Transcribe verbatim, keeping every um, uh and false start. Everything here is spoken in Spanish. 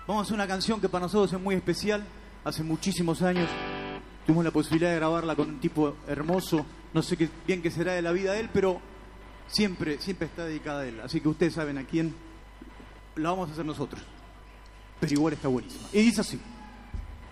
Vamos a hacer una canción que para nosotros es muy especial. Hace muchísimos años tuvimos la posibilidad de grabarla con un tipo hermoso. No sé qué, bien qué será de la vida de él, pero siempre, siempre está dedicada a él. Así que ustedes saben a quién la vamos a hacer nosotros. Pero igual está buenísima. Y dice así.